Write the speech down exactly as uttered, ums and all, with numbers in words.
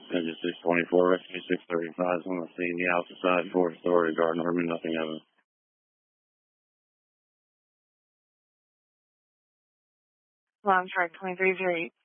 Engine six twenty-four, rescue six thirty-five is on the scene, the outside, four-story garden apartment, nothing evident. Long track twenty-three zero eight.